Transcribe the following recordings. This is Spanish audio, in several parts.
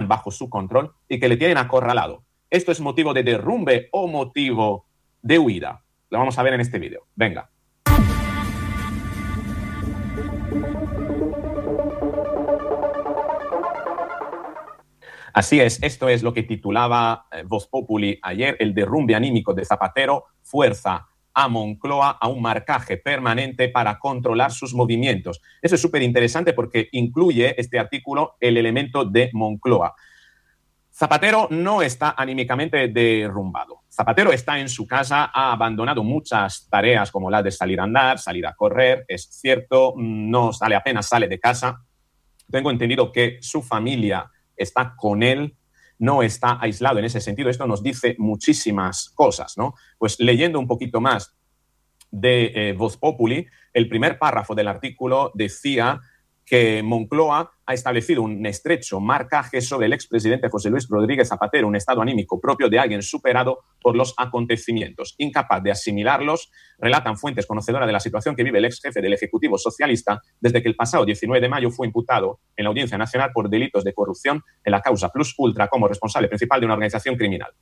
bajo su control y que le tienen acorralado. ¿Esto es motivo de derrumbe o motivo de huida? Lo vamos a ver en este vídeo. Venga. Así es, esto es lo que titulaba Voz Populi ayer, el derrumbe anímico de Zapatero fuerza a Moncloa a un marcaje permanente para controlar sus movimientos. Eso es súper interesante porque incluye este artículo el elemento de Moncloa. Zapatero no está anímicamente derrumbado. Zapatero está en su casa, ha abandonado muchas tareas como la de salir a andar, salir a correr. Es cierto, no sale, apenas sale de casa. Tengo entendido que su familia está con él, no está aislado en ese sentido. Esto nos dice muchísimas cosas, ¿no? Pues leyendo un poquito más de Voz Populi, el primer párrafo del artículo decía que Moncloa ha establecido un estrecho marcaje sobre el expresidente José Luis Rodríguez Zapatero, un estado anímico propio de alguien superado por los acontecimientos, incapaz de asimilarlos, relatan fuentes conocedoras de la situación que vive el ex jefe del Ejecutivo socialista desde que el pasado 19 de mayo fue imputado en la Audiencia Nacional por delitos de corrupción en la causa Plus Ultra como responsable principal de una organización criminal.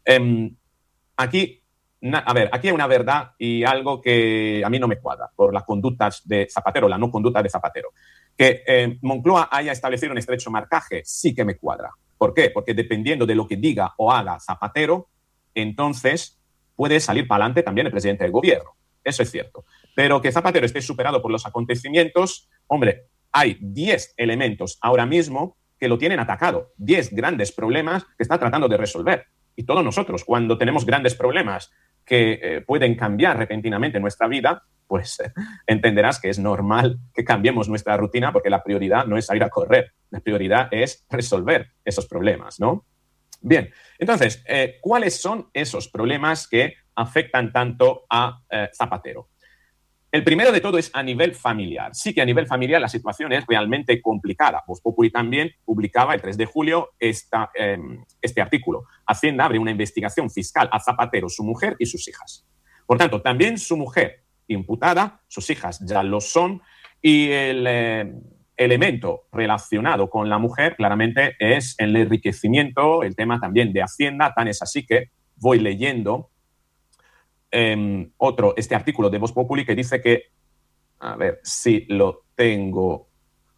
Aquí hay una verdad y algo que a mí no me cuadra por las conductas de Zapatero, la no conducta de Zapatero. Que Moncloa haya establecido un estrecho marcaje sí que me cuadra. ¿Por qué? Porque dependiendo de lo que diga o haga Zapatero, entonces puede salir para adelante también el presidente del gobierno. Eso es cierto. Pero que Zapatero esté superado por los acontecimientos, hombre, hay 10 elementos ahora mismo que lo tienen atacado, 10 grandes problemas que está tratando de resolver. Y todos nosotros, cuando tenemos grandes problemas que pueden cambiar repentinamente nuestra vida, pues entenderás que es normal que cambiemos nuestra rutina porque la prioridad no es salir a correr, la prioridad es resolver esos problemas, ¿no? Bien, entonces, ¿cuáles son esos problemas que afectan tanto a Zapatero? El primero de todo es a nivel familiar. Sí que a nivel familiar la situación es realmente complicada. Voz Populi también publicaba el 3 de julio este artículo. Hacienda abre una investigación fiscal a Zapatero, su mujer y sus hijas. Por tanto, también su mujer imputada, sus hijas ya lo son, y el elemento relacionado con la mujer claramente es el enriquecimiento, el tema también de Hacienda. Tan es así que voy leyendo este artículo de Voz Populi que dice que, a ver si lo tengo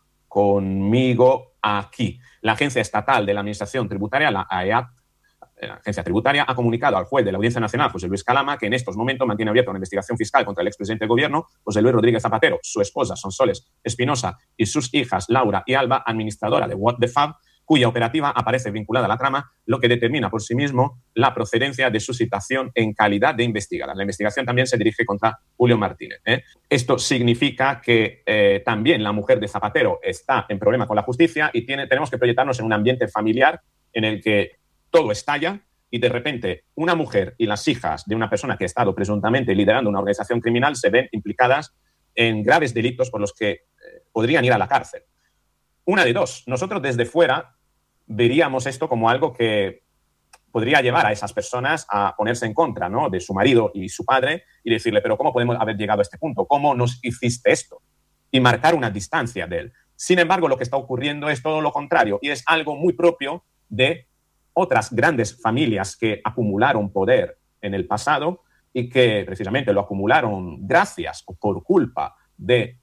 conmigo aquí, la Agencia Estatal de la Administración Tributaria, la AEAT, la Agencia Tributaria, ha comunicado al juez de la Audiencia Nacional, José Luis Calama, que en estos momentos mantiene abierta una investigación fiscal contra el expresidente del gobierno, José Luis Rodríguez Zapatero, su esposa, Sonsoles Espinosa, y sus hijas, Laura y Alba, administradora de What the Fab, cuya operativa aparece vinculada a la trama, lo que determina por sí mismo la procedencia de su citación en calidad de investigada. La investigación también se dirige contra Julio Martínez. Esto significa que también la mujer de Zapatero está en problema con la justicia y tenemos que proyectarnos en un ambiente familiar en el que todo estalla y de repente una mujer y las hijas de una persona que ha estado presuntamente liderando una organización criminal se ven implicadas en graves delitos por los que podrían ir a la cárcel. Una de dos. Nosotros desde fuera veríamos esto como algo que podría llevar a esas personas a ponerse en contra, ¿no?, de su marido y su padre y decirle, pero ¿cómo podemos haber llegado a este punto? ¿Cómo nos hiciste esto? Y marcar una distancia de él. Sin embargo, lo que está ocurriendo es todo lo contrario y es algo muy propio de otras grandes familias que acumularon poder en el pasado y que precisamente lo acumularon gracias o por culpa de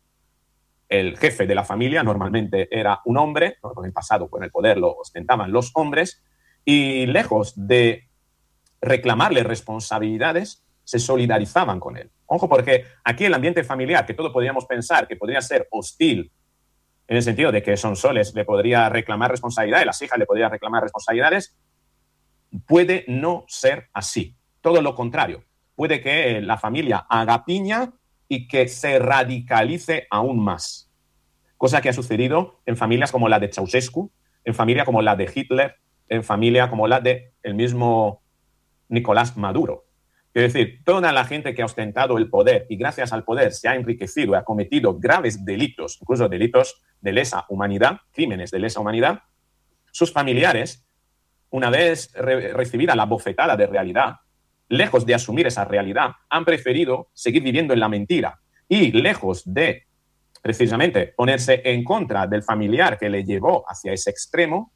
el jefe de la familia. Normalmente era un hombre, ¿no? En el pasado con el poder lo ostentaban los hombres, y lejos de reclamarle responsabilidades, se solidarizaban con él. Ojo, porque aquí el ambiente familiar, que todos podríamos pensar que podría ser hostil, en el sentido de que Sonsoles le podría reclamar responsabilidades, las hijas le podrían reclamar responsabilidades, puede no ser así. Todo lo contrario. Puede que la familia haga piña y que se radicalice aún más. Cosa que ha sucedido en familias como la de Ceausescu, en familia como la de Hitler, en familia como la de el mismo Nicolás Maduro. Es decir, toda la gente que ha ostentado el poder y gracias al poder se ha enriquecido y ha cometido graves delitos, incluso delitos de lesa humanidad, crímenes de lesa humanidad, sus familiares, una vez recibida la bofetada de realidad, lejos de asumir esa realidad, han preferido seguir viviendo en la mentira y lejos de precisamente ponerse en contra del familiar que le llevó hacia ese extremo,